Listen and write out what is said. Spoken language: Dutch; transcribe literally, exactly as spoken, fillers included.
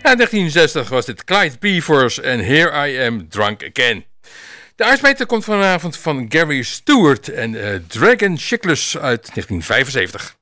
In negentien zestig was dit Clyde Beavers en Here I Am Drunk Again. De ijsmeter komt vanavond van Gary Stewart en uh, Dragon Chickless uit negentien vijfenzeventig.